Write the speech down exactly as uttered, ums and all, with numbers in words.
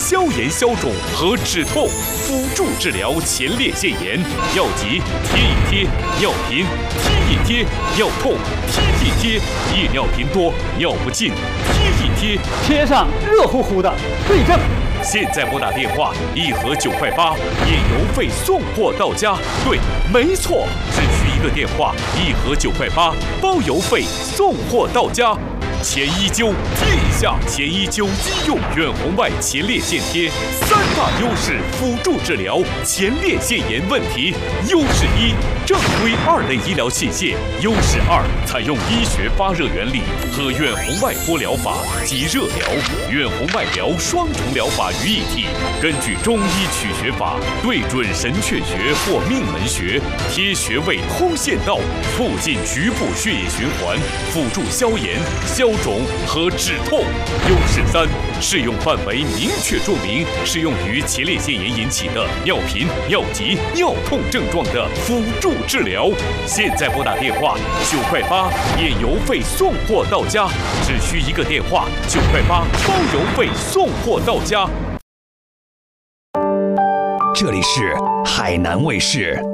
消炎消肿和止痛，辅助治疗前列腺炎。药急贴一贴，尿频贴一贴，尿痛贴一贴，夜尿频多尿不尽贴一贴， 贴上热乎乎的对症。 现在拨打电话，一盒九块八，验邮费送货到家。对，没错，只需一个电话，一盒九块八，包邮费送货到家。前一灸贴一下，前一灸医用远红外前列腺贴，三大优势辅助治疗前列腺炎问题。优势一，正规二类医疗器械；优势二，采用医学发热原理和远红外波疗法及热疗、远红外疗双重疗法于一体。根据中医取穴法，对准神阙穴或命门穴，贴穴位通线道，促进局部血液循环，辅助消炎、消肿和止痛。优势三，适用范围明确注明，适用于前列腺炎引起的尿频、尿急、尿痛症状的辅助治疗。现在拨打电话九块八，验邮费送货到家，只需一个电话，九块八，包邮费送货到家。 这里是海南卫视。